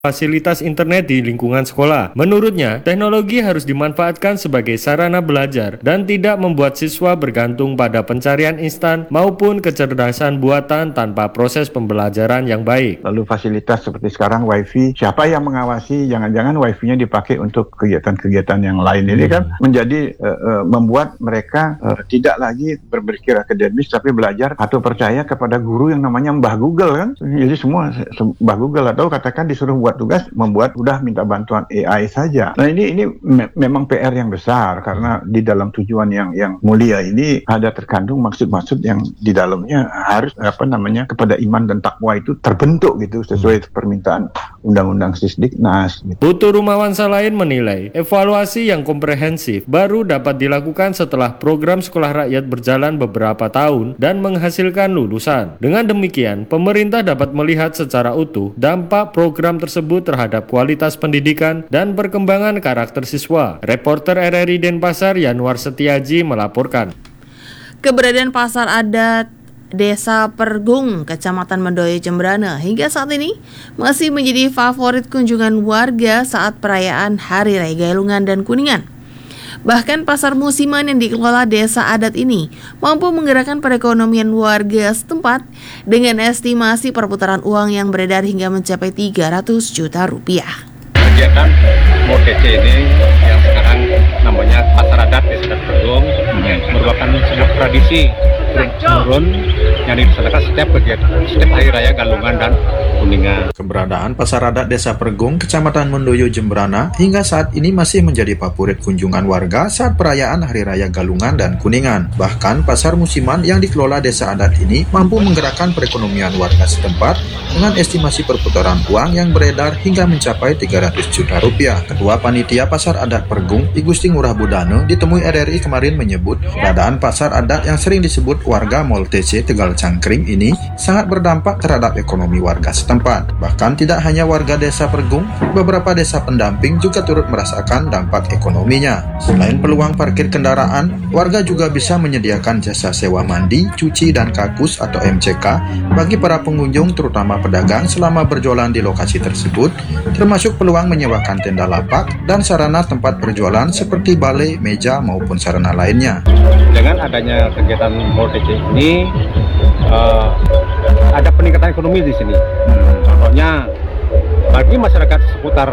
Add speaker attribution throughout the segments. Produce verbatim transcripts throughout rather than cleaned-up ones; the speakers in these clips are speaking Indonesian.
Speaker 1: fasilitas internet di lingkungan sekolah. Menurutnya, teknologi harus dimanfaatkan sebagai sarana belajar dan tidak membuat siswa bergantung pada pencarian instan maupun kecerdasan buatan tanpa proses pembelajaran yang baik.
Speaker 2: Lalu fasilitas seperti sekarang wifi, siapa yang mengawasi? Jangan-jangan wifi-nya dipakai untuk kegiatan-kegiatan yang lain. Ini kan menjadi uh, uh, membuat mereka uh, tidak lagi berpikir akademis tapi belajar atau percaya kepada guru yang namanya Mbah Google kan. Jadi semua Mbah Google, atau katakan disuruh buat tugas, membuat udah minta bantuan A I saja. Nah ini ini me- memang P R yang besar, karena di dalam tujuan yang yang mulia ini ada terkandung maksud-maksud yang di dalamnya harus apa namanya kepada iman dan takwa itu terbentuk gitu sesuai permintaan Undang-Undang Sisdiknas. Gitu.
Speaker 1: Putu Rumawansa lain menilai evaluasi yang komprehensif baru dapat dilakukan setelah program sekolah rakyat berjalan beberapa tahun dan menghasilkan lulusan. Dengan demikian, pemerintah dapat melihat secara utuh dampak program tersebut terhadap kualitas pendidikan dan perkembangan karakter siswa. Reporter R R I Denpasar Yanuar Setiaji melaporkan.
Speaker 3: Keberadaan pasar adat Desa Pergung, Kecamatan Mendoyo Jembrana hingga saat ini masih menjadi favorit kunjungan warga saat perayaan Hari Raya Galungan dan Kuningan. Bahkan pasar musiman yang dikelola desa adat ini mampu menggerakkan perekonomian warga setempat dengan estimasi perputaran uang yang beredar hingga mencapai tiga ratus juta rupiah.
Speaker 4: Kegiatan M O D C ini yang sekarang namanya Pasar Adat Desa Adat Pergung merupakan sebuah tradisi turun yang dilaksanakan setiap kegiatan setiap Hari Raya Galungan dan Kuningan.
Speaker 5: Keberadaan Pasar Adat Desa Pergung, Kecamatan Mendoyo Jembrana hingga saat ini masih menjadi favorit kunjungan warga saat perayaan Hari Raya Galungan dan Kuningan. Bahkan pasar musiman yang dikelola desa adat ini mampu menggerakkan perekonomian warga setempat dengan estimasi perputaran uang yang beredar hingga mencapai tiga ratus juta rupiah. Ketua Panitia Pasar Adat Pergung, I Gusti Ngurah Budana, ditemui R R I kemarin menyebut keberadaan pasar adat yang sering disebut warga Mall T C Tegal Cangkring ini sangat berdampak terhadap ekonomi warga setempat. Bahkan tidak hanya warga desa Pergung, beberapa desa pendamping juga turut merasakan dampak ekonominya. Selain peluang parkir kendaraan, warga juga bisa menyediakan jasa sewa mandi, cuci, dan kakus atau M C K bagi para pengunjung terutama pedagang selama berjualan di lokasi tersebut, termasuk peluang menyewakan tenda lapak dan sarana tempat berjualan seperti balai, meja, maupun sarana lainnya.
Speaker 4: Dengan adanya kegiatan M O D C ini, uh, ada peningkatan ekonomi di sini. Contohnya, bagi masyarakat seputar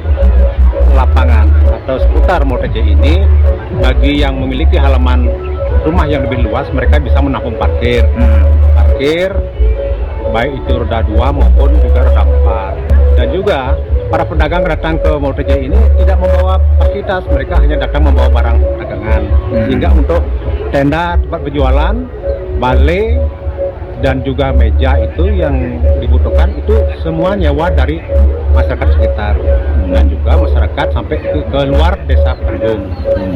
Speaker 4: lapangan atau seputar M O D C ini, bagi yang memiliki halaman rumah yang lebih luas, mereka bisa menampung parkir. Parkir, baik itu roda dua maupun juga roda empat. Dan juga para pedagang datang ke M O D C ini tidak membawa fasilitas, mereka hanya datang membawa barang dagangan. Sehingga untuk tenda tempat berjualan, balai, dan juga meja itu yang dibutuhkan itu semua nyewa dari masyarakat sekitar dan juga masyarakat sampai ke, ke luar desa Pergung.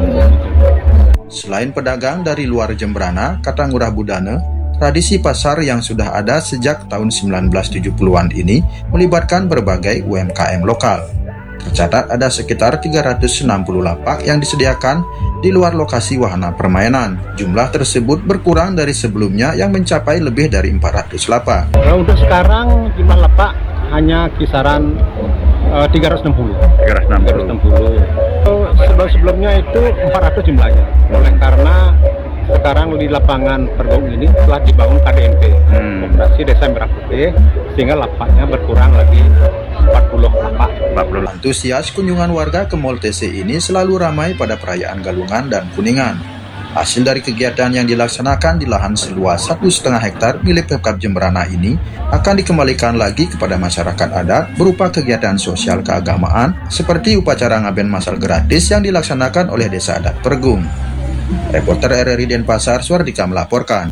Speaker 5: Selain pedagang dari luar Jembrana, kata Ngurah Budana, tradisi pasar yang sudah ada sejak tahun sembilan belas tujuh puluhan ini melibatkan berbagai U M K M lokal. Tercatat ada sekitar tiga ratus enam puluh lapak yang disediakan di luar lokasi wahana permainan. Jumlah tersebut berkurang dari sebelumnya yang mencapai lebih dari empat ratus lapak.
Speaker 4: Nah, untuk sekarang jumlah lapak hanya kisaran uh, tiga ratus enam puluh. tiga ratus enam puluh. Sebelum-sebelumnya itu empat ratus jumlahnya. Oleh karena sekarang di lapangan Pergung ini telah dibangun K D N P, hmm. Koperasi Desa Merah Putih, sehingga lapaknya berkurang lagi empat puluh lapak.
Speaker 5: Antusias kunjungan warga ke Mall T C ini selalu ramai pada perayaan Galungan dan Kuningan. Hasil dari kegiatan yang dilaksanakan di lahan seluas satu setengah hektar milik Pemkab Jembrana ini akan dikembalikan lagi kepada masyarakat adat berupa kegiatan sosial keagamaan seperti upacara ngaben masal gratis yang dilaksanakan oleh Desa Adat Pergung. Reporter R R I Denpasar Suardika melaporkan.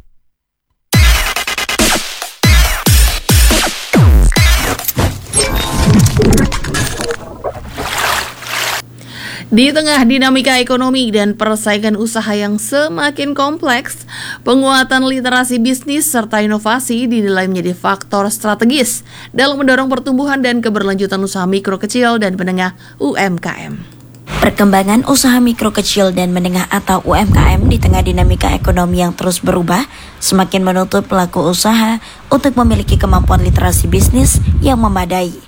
Speaker 3: Di tengah dinamika ekonomi dan persaingan usaha yang semakin kompleks, penguatan literasi bisnis serta inovasi dinilai menjadi faktor strategis dalam mendorong pertumbuhan dan keberlanjutan usaha mikro kecil dan menengah U M K M.
Speaker 6: Perkembangan usaha mikro kecil dan menengah atau U M K M di tengah dinamika ekonomi yang terus berubah semakin menuntut pelaku usaha untuk memiliki kemampuan literasi bisnis yang memadai.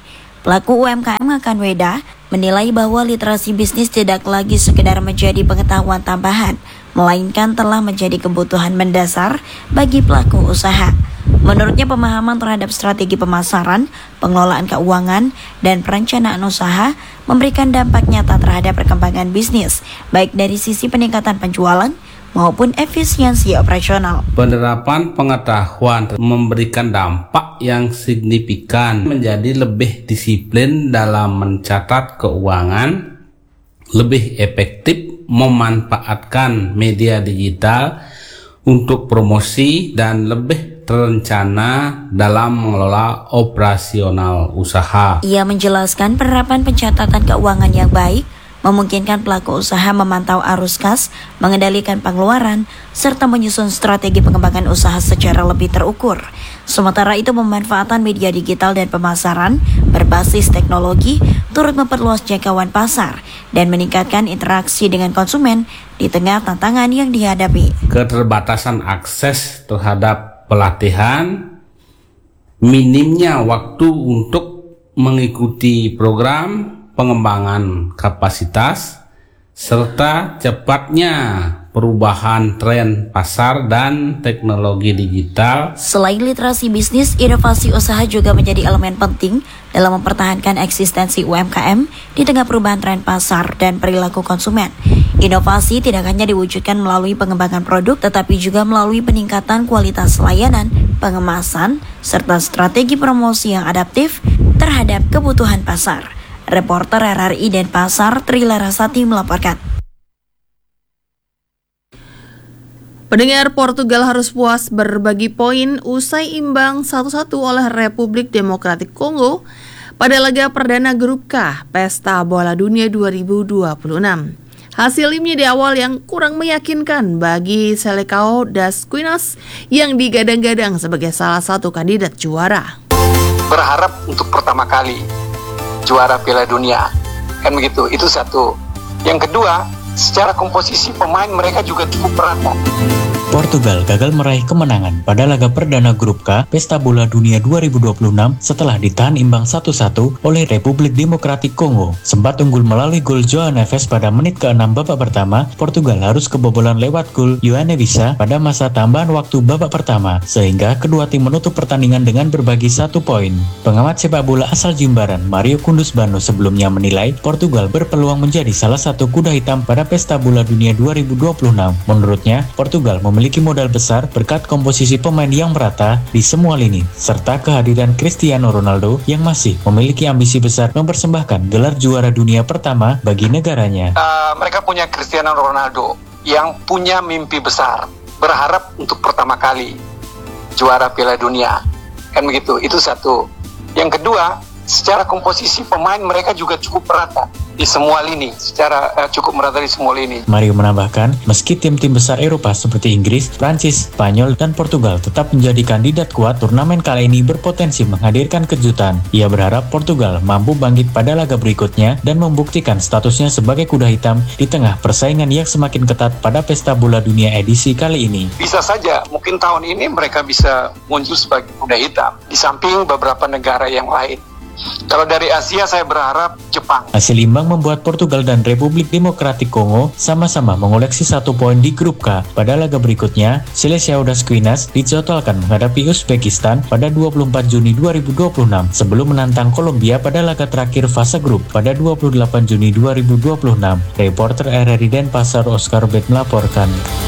Speaker 6: Pelaku U M K M Hakan Weda menilai bahwa literasi bisnis tidak lagi sekedar menjadi pengetahuan tambahan, melainkan telah menjadi kebutuhan mendasar bagi pelaku usaha. Menurutnya, pemahaman terhadap strategi pemasaran, pengelolaan keuangan, dan perencanaan usaha memberikan dampak nyata terhadap perkembangan bisnis, baik dari sisi peningkatan penjualan maupun efisiensi operasional.
Speaker 7: Penerapan pengetahuan memberikan dampak yang signifikan, menjadi lebih disiplin dalam mencatat keuangan, lebih efektif memanfaatkan media digital untuk promosi, dan lebih terencana dalam mengelola operasional usaha.
Speaker 6: Ia menjelaskan penerapan pencatatan keuangan yang baik memungkinkan pelaku usaha memantau arus kas, mengendalikan pengeluaran, serta menyusun strategi pengembangan usaha secara lebih terukur. Sementara itu, pemanfaatan media digital dan pemasaran berbasis teknologi turut memperluas jangkauan pasar dan meningkatkan interaksi dengan konsumen di tengah tantangan yang dihadapi.
Speaker 7: Keterbatasan akses terhadap pelatihan, minimnya waktu untuk mengikuti program pengembangan kapasitas, serta cepatnya perubahan tren pasar dan teknologi digital.
Speaker 6: Selain literasi bisnis, inovasi usaha juga menjadi elemen penting dalam mempertahankan eksistensi U M K M di tengah perubahan tren pasar dan perilaku konsumen. Inovasi tidak hanya diwujudkan melalui pengembangan produk, tetapi juga melalui peningkatan kualitas layanan, pengemasan, serta strategi promosi yang adaptif terhadap kebutuhan pasar. Reporter R R I Denpasar, Tri Larasati melaporkan.
Speaker 3: Pendengar, Portugal harus puas berbagi poin usai imbang satu satu oleh Republik Demokratik Kongo pada laga perdana Grup K Pesta Bola Dunia dua ribu dua puluh enam. Hasilnya di awal yang kurang meyakinkan bagi Seleção das Quinas yang digadang-gadang sebagai salah satu kandidat juara.
Speaker 8: Berharap untuk pertama kali juara Piala Dunia, kan begitu, itu satu. Yang kedua, secara komposisi pemain mereka juga cukup merata.
Speaker 9: Portugal gagal meraih kemenangan pada laga perdana Grup K Pesta Bola Dunia dua ribu dua puluh enam setelah ditahan imbang satu satu oleh Republik Demokratik Kongo. Sempat unggul melalui gol João Neves pada menit keenam babak pertama, Portugal harus kebobolan lewat gol Yoane Wissa pada masa tambahan waktu babak pertama, sehingga kedua tim menutup pertandingan dengan berbagi satu poin. Pengamat sepak bola asal Jimbaran, Mario Kundus Bano, sebelumnya menilai Portugal berpeluang menjadi salah satu kuda hitam pada Pesta Bola Dunia dua ribu dua puluh enam. Menurutnya, Portugal memiliki memiliki modal besar berkat komposisi pemain yang merata di semua lini, serta kehadiran Cristiano Ronaldo yang masih memiliki ambisi besar mempersembahkan gelar juara dunia pertama bagi negaranya.
Speaker 8: Uh, mereka punya Cristiano Ronaldo yang punya mimpi besar, berharap untuk pertama kali juara Piala Dunia, kan begitu, itu satu. Yang kedua, secara komposisi pemain mereka juga cukup merata di semua lini, secara uh, cukup merata di semua lini.
Speaker 9: Mario menambahkan, meski tim-tim besar Eropa seperti Inggris, Prancis, Spanyol, dan Portugal tetap menjadi kandidat kuat, turnamen kali ini berpotensi menghadirkan kejutan. Ia berharap Portugal mampu bangkit pada laga berikutnya dan membuktikan statusnya sebagai kuda hitam di tengah persaingan yang semakin ketat pada Pesta Bola Dunia edisi kali ini.
Speaker 8: Bisa saja, mungkin tahun ini mereka bisa muncul sebagai kuda hitam, di samping beberapa negara yang lain. Kalau dari Asia, saya berharap Jepang.
Speaker 9: Hasil imbang membuat Portugal dan Republik Demokratik Kongo sama-sama mengoleksi satu poin di Grup K. Pada laga berikutnya, Seleção das Quinas dijadwalkan menghadapi Uzbekistan pada dua puluh empat Juni dua ribu dua puluh enam sebelum menantang Kolombia pada laga terakhir fase grup pada dua puluh delapan Juni dua ribu dua puluh enam. Reporter R R I Denpasar Oscar Bet melaporkan.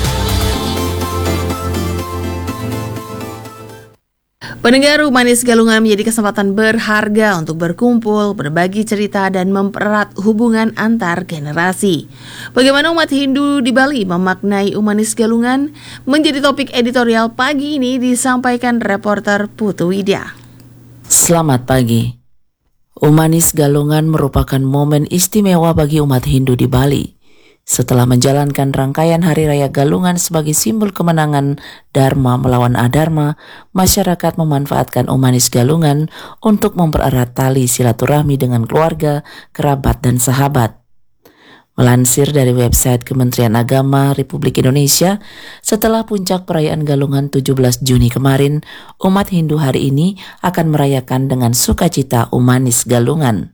Speaker 3: Pendengar, Humanis Galungan menjadi kesempatan berharga untuk berkumpul, berbagi cerita, dan mempererat hubungan antar generasi. Bagaimana umat Hindu di Bali memaknai Humanis Galungan menjadi topik editorial pagi ini disampaikan reporter Putu Widya.
Speaker 10: Selamat pagi. Humanis Galungan merupakan momen istimewa bagi umat Hindu di Bali. Setelah menjalankan rangkaian Hari Raya Galungan sebagai simbol kemenangan Dharma melawan Adharma, masyarakat memanfaatkan Humanis Galungan untuk mempererat tali silaturahmi dengan keluarga, kerabat, dan sahabat. Melansir dari website Kementerian Agama Republik Indonesia, setelah puncak perayaan Galungan tujuh belas Juni kemarin, umat Hindu hari ini akan merayakan dengan sukacita Umanis Galungan.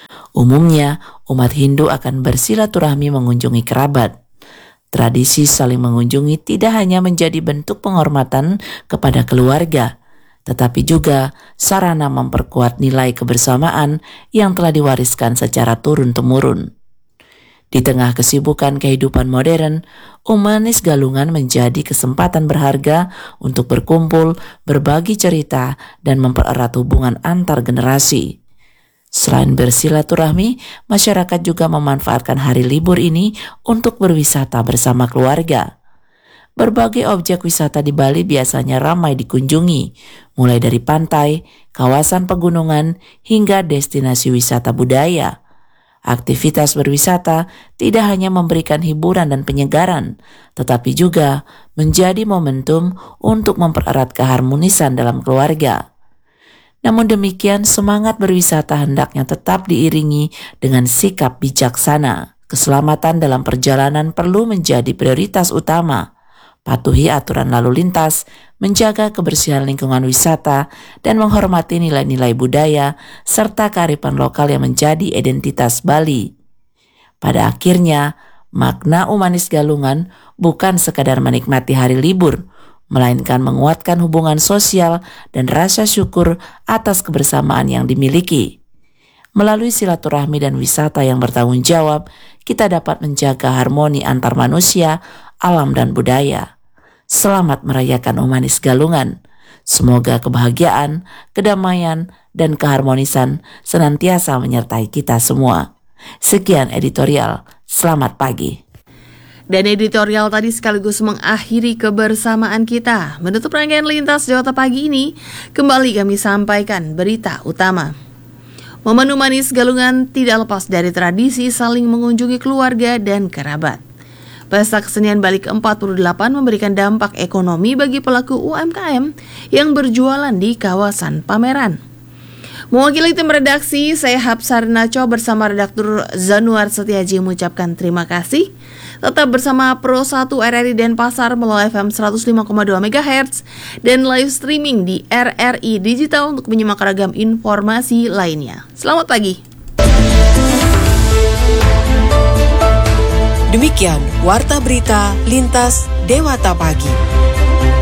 Speaker 10: Umumnya, umat Hindu akan bersilaturahmi mengunjungi kerabat. Tradisi saling mengunjungi tidak hanya menjadi bentuk penghormatan kepada keluarga, tetapi juga sarana memperkuat nilai kebersamaan yang telah diwariskan secara turun-temurun. Di tengah kesibukan kehidupan modern, Umanis Galungan menjadi kesempatan berharga untuk berkumpul, berbagi cerita, dan mempererat hubungan antar generasi. Selain bersilaturahmi, masyarakat juga memanfaatkan hari libur ini untuk berwisata bersama keluarga. Berbagai objek wisata di Bali biasanya ramai dikunjungi, mulai dari pantai, kawasan pegunungan, hingga destinasi wisata budaya. Aktivitas berwisata tidak hanya memberikan hiburan dan penyegaran, tetapi juga menjadi momentum untuk mempererat keharmonisan dalam keluarga. Namun demikian, semangat berwisata hendaknya tetap diiringi dengan sikap bijaksana. Keselamatan dalam perjalanan perlu menjadi prioritas utama. Patuhi aturan lalu lintas, menjaga kebersihan lingkungan wisata, dan menghormati nilai-nilai budaya serta kearifan lokal yang menjadi identitas Bali. Pada akhirnya, makna Umanis Galungan bukan sekadar menikmati hari libur, melainkan menguatkan hubungan sosial dan rasa syukur atas kebersamaan yang dimiliki. Melalui silaturahmi dan wisata yang bertanggung jawab, kita dapat menjaga harmoni antar manusia, alam, dan budaya. Selamat merayakan Umanis Galungan. Semoga kebahagiaan, kedamaian, dan keharmonisan senantiasa menyertai kita semua. Sekian editorial. Selamat pagi.
Speaker 3: Dan editorial tadi sekaligus mengakhiri kebersamaan kita. Menutup rangkaian Lintas Dewata pagi ini, kembali kami sampaikan berita utama. Momen Umanis Galungan tidak lepas dari tradisi saling mengunjungi keluarga dan kerabat. Pesta Kesenian Bali ke empat puluh delapan memberikan dampak ekonomi bagi pelaku U M K M yang berjualan di kawasan pameran. Mewakili tim redaksi, saya Hapsar Naco bersama redaktur Zanuar Setiaji mengucapkan terima kasih. Tetap bersama Pro satu R R I Denpasar melalui F M seratus lima koma dua megahertz dan live streaming di R R I Digital untuk menyimak ragam informasi lainnya. Selamat pagi.
Speaker 11: Demikian Warta Berita Lintas Dewata Pagi.